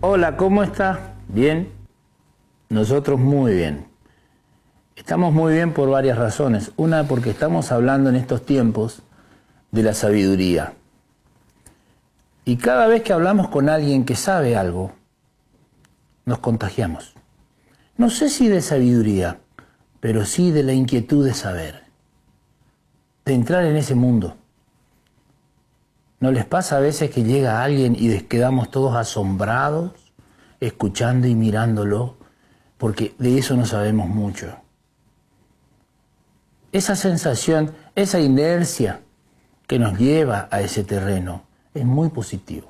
Hola, ¿cómo está? ¿Bien? Nosotros muy bien. Estamos muy bien por varias razones. Una, porque estamos hablando en estos tiempos de la sabiduría. Y cada vez que hablamos con alguien que sabe algo, nos contagiamos. No sé si de sabiduría, pero sí de la inquietud de saber, de entrar en ese mundo. ¿No les pasa a veces que llega alguien y quedamos todos asombrados, escuchando y mirándolo? Porque de eso no sabemos mucho. Esa sensación, esa inercia que nos lleva a ese terreno es muy positivo.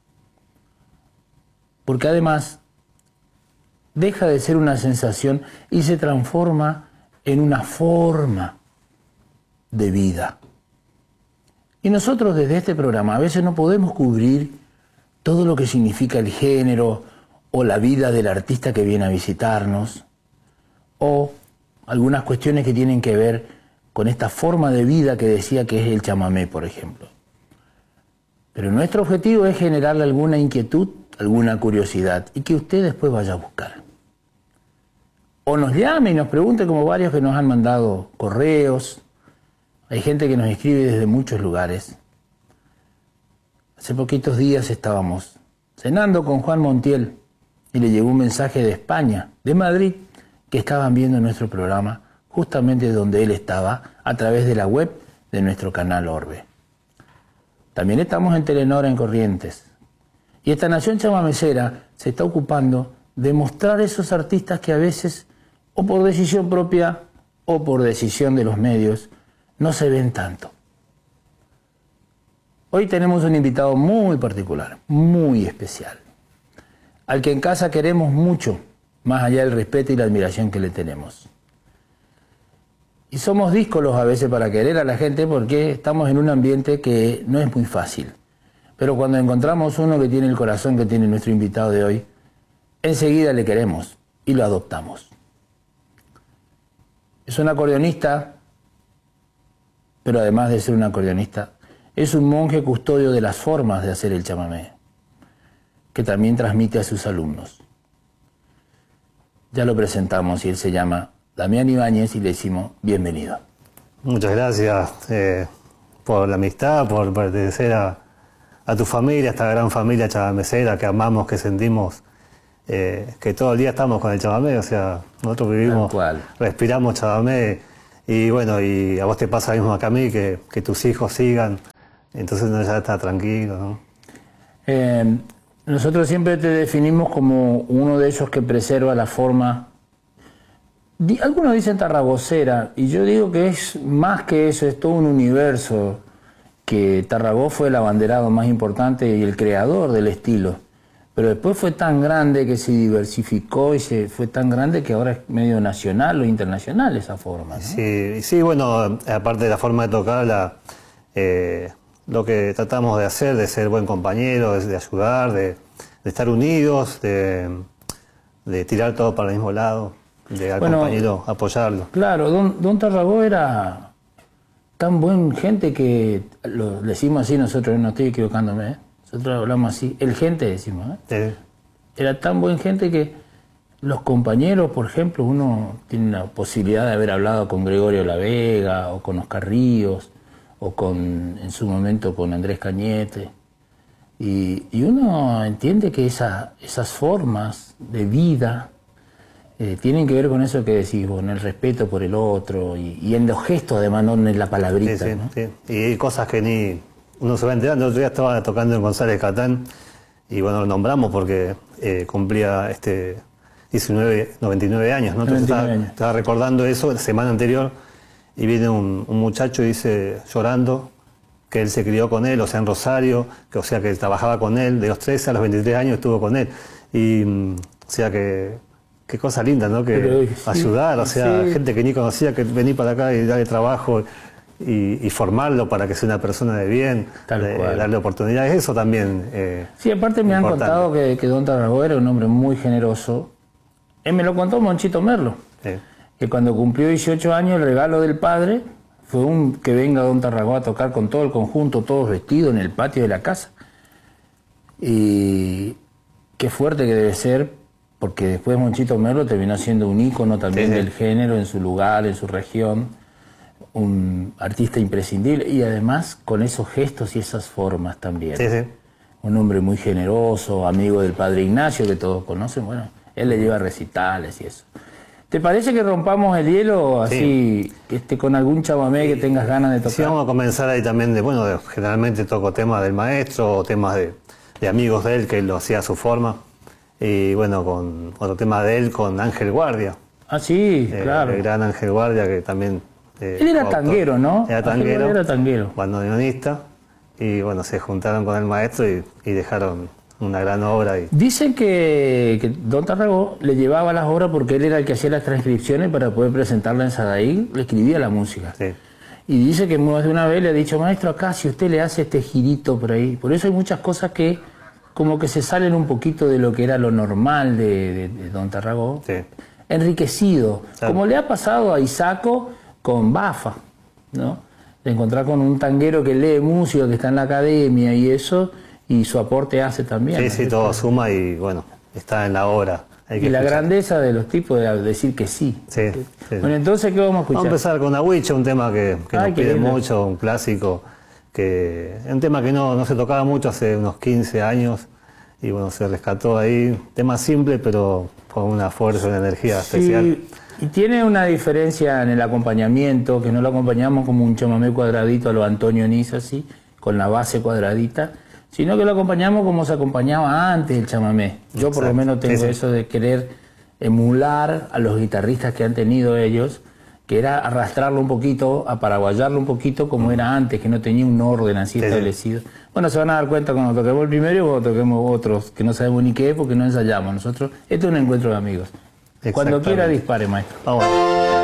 Porque además deja de ser una sensación y se transforma en una forma de vida. Y nosotros desde este programa a veces no podemos cubrir todo lo que significa el género o la vida del artista que viene a visitarnos, o algunas cuestiones que tienen que ver con esta forma de vida que decía que es el chamamé, por ejemplo. Pero nuestro objetivo es generarle alguna inquietud, alguna curiosidad, y que usted después vaya a buscar. O nos llame y nos pregunte, como varios que nos han mandado correos. Hay gente que nos escribe desde muchos lugares. Hace poquitos días estábamos cenando con Juan Montiel y le llegó un mensaje de España, de Madrid, que estaban viendo nuestro programa justamente donde él estaba, a través de la web de nuestro canal Orbe. También estamos en Telenor en Corrientes. Y esta Nación Chamamecera se está ocupando de mostrar esos artistas que a veces, o por decisión propia, o por decisión de los medios, no se ven tanto. Hoy tenemos un invitado muy particular, muy especial, al que en casa queremos mucho, más allá del respeto y la admiración que le tenemos. Y somos díscolos a veces para querer a la gente porque estamos en un ambiente que no es muy fácil. Pero cuando encontramos uno que tiene el corazón que tiene nuestro invitado de hoy, enseguida le queremos y lo adoptamos. Es un acordeonista, pero además de ser un acordeonista, es un monje custodio de las formas de hacer el chamamé, que también transmite a sus alumnos. Ya lo presentamos y él se llama Damián Ibáñez y le decimos bienvenido. Muchas gracias por la amistad, por pertenecer a tu familia, a esta gran familia chamamecera que amamos, que sentimos, que todo el día estamos con el chamamé, o sea, nosotros vivimos, respiramos chamamé, y bueno, y a vos te pasa lo mismo que a mí, que tus hijos sigan, entonces uno ya está tranquilo, ¿no? Nosotros siempre te definimos como uno de esos que preserva la forma. Algunos dicen tarragocera, y yo digo que es más que eso, es todo un universo, que Tarragó fue el abanderado más importante y el creador del estilo. Pero después fue tan grande que se diversificó y fue tan grande que ahora es medio nacional o internacional esa forma, ¿no? Sí, bueno, aparte de la forma de tocar, lo que tratamos de hacer, de ser buen compañero, de ayudar, de estar unidos, de tirar todo para el mismo lado, de al compañero apoyarlo. Claro, don Tarragó era tan buen gente que, lo decimos así nosotros, no estoy equivocándome, ¿eh? Nosotros hablamos así, el gente decimos, ¿eh? Sí. Era tan buen gente que los compañeros, por ejemplo, uno tiene la posibilidad de haber hablado con Gregorio La Vega, o con Oscar Ríos, o en su momento con Andrés Cañete, y uno entiende que esas formas de vida tienen que ver con eso que decís vos, en el respeto por el otro, y en los gestos, además, no en la palabrita, sí, ¿no? Sí. Y hay cosas que ni uno se va enterando. El otro día estaba tocando en González Catán, y bueno, lo nombramos porque cumplía 99 años, ¿no? Entonces estaba recordando eso la semana anterior, y viene un muchacho y dice, llorando, que él se crió con él, o sea, en Rosario, o sea, que trabajaba con él, de los 13 a los 23 años estuvo con él. Y, o sea, qué cosa linda, ¿no? Que ayudar, o sea, gente que ni conocía, que venir para acá y darle trabajo y formarlo para que sea una persona de bien, darle oportunidades, eso también. Sí, aparte me han contado que don Tarragó era un hombre muy generoso. Me lo contó Monchito Merlo, que cuando cumplió 18 años el regalo del padre fue que venga don Tarragó a tocar con todo el conjunto, todos vestidos en el patio de la casa. Y que qué fuerte que debe ser, porque después Monchito Merlo terminó siendo un ícono también del género en su lugar, en su región, un artista imprescindible y además con esos gestos y esas formas también. Un hombre muy generoso, amigo del padre Ignacio, que todos conocen, bueno, él le lleva recitales y eso. ¿Te parece que rompamos el hielo así, con algún chamamé que tengas ganas de tocar? Sí, vamos a comenzar ahí también generalmente toco temas del maestro o temas de amigos de él que él lo hacía a su forma. Y bueno, con otro tema de él, con Ángel Guardia. Ah, sí, claro. El gran Ángel Guardia que también... él era tanguero, ¿no? Era tanguero, era tanguero. Bandoneonista. Y bueno, se juntaron con el maestro y dejaron una gran obra. Dicen que Don Tarragó le llevaba las obras porque él era el que hacía las transcripciones para poder presentarla en Sadaí, le escribía la música. Sí. Y dice que más de una vez le ha dicho, maestro, acá si usted le hace este girito por ahí. Por eso hay muchas cosas que como que se salen un poquito de lo que era lo normal de Don Tarragó. Sí. Enriquecido, claro. Como le ha pasado a Isaco con Bafa, ¿no? De encontrar con un tanguero que lee música, que está en la academia y eso, y su aporte hace también. Sí, sí, todo suma y bueno, está en la obra. Y la grandeza de los tipos de decir que sí. Sí, sí. Bueno, entonces, ¿qué vamos a escuchar? Vamos a empezar con Ahuiche, un tema que nos pide mucho, un clásico, un tema que no se tocaba mucho hace unos 15 años, y bueno, se rescató ahí. Tema simple, pero con una fuerza, una energía especial. Y tiene una diferencia en el acompañamiento, que no lo acompañamos como un chamamé cuadradito a lo Antonio Niza, así, con la base cuadradita, sino que lo acompañamos como se acompañaba antes el chamamé. Yo por lo menos tengo eso de querer emular a los guitarristas que han tenido ellos, que era arrastrarlo un poquito, aparaguayarlo un poquito como era antes, que no tenía un orden así establecido. Bueno, se van a dar cuenta cuando toquemos el primero y cuando toquemos otros, que no sabemos ni qué es porque no ensayamos. Nosotros, esto es un encuentro de amigos. Cuando quiera dispare, maestro. Vamos.